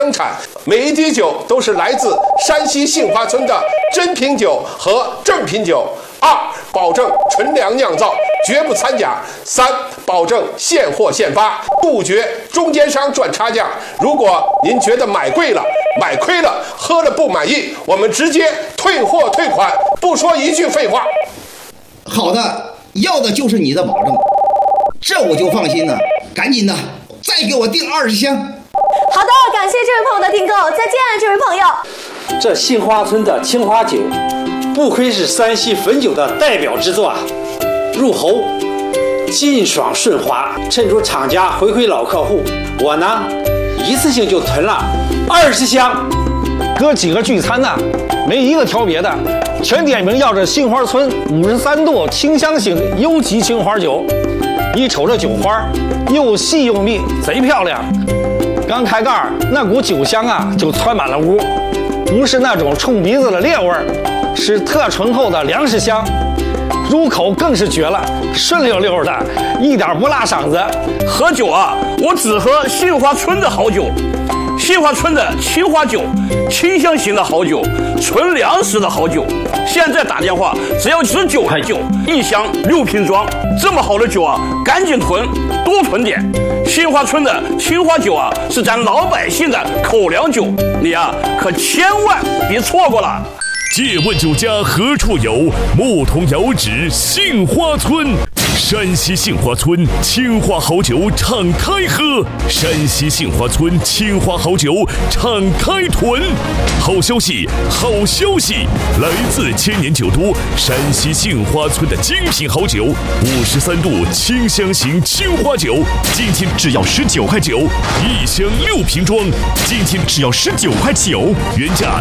生产，每一滴酒都是来自山西杏花村的真品酒和正品酒。2、保证纯粮酿造，绝不掺假。3、保证现货现发，杜绝中间商赚差价。如果您觉得买贵了、买亏了、喝了不满意，我们直接退货退款，不说一句废话。 好的，要的就是你的保证，这我就放心了。赶紧的，再给我订20箱。 好的，感谢这位朋友的订购，再见，这位朋友。 这杏花村的青花酒，不愧是山西汾酒的代表之作啊！入喉劲爽顺滑，趁着厂家回馈老客户，我呢一次性就囤了20箱。 哥几个聚餐呢，没一个挑别的，全点名要这杏花村53度清香型优级青花酒。一瞅这酒花，又细又密，贼漂亮。刚开盖，那股酒香啊，就窜满了屋。不是那种冲鼻子的烈味儿，是特醇厚的粮食香。入口更是绝了，顺溜溜的，一点不辣嗓子。 喝酒啊，我只喝杏花村的好酒。杏花村的青花酒，清香型的好酒，纯粮食的好酒。现在打电话只要19块9，一箱6瓶装，这么好的酒啊，赶紧囤，多囤点。杏花村的青花酒啊，是咱老百姓的口粮酒，你啊可千万别错过了。 借问酒家何处有？牧童遥指杏花村。山西杏花村青花好酒敞开喝，山西杏花村青花好酒敞开囤。好消息，好消息！来自千年酒都山西杏花村的精品好酒，53度清香型青花酒，今天只要19块9，一箱6瓶装，今天只要19块9，原价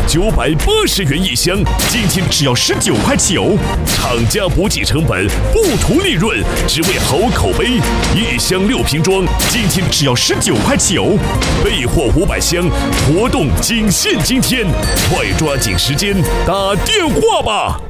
980元一箱，今天只要19块9，厂家不计成本，不图利润。只为好口碑，一箱6瓶装，今天只要19块9，备货500箱，活动仅限今天，快抓紧时间打电话吧！